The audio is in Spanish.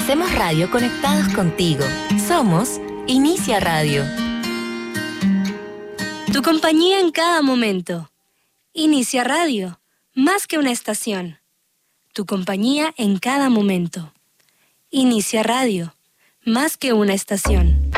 Hacemos radio conectados contigo. Somos Inicia Radio. Tu compañía en cada momento. Inicia Radio, más que una estación. Tu compañía en cada momento. Inicia Radio, más que una estación.